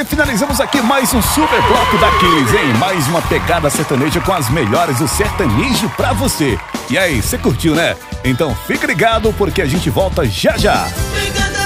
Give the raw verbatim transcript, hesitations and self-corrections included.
aí, finalizamos aqui mais um super bloco da Kills, hein? Mais uma pegada sertaneja com as melhores do sertanejo pra você. E aí, você curtiu, né? Então fique ligado porque a gente volta já já.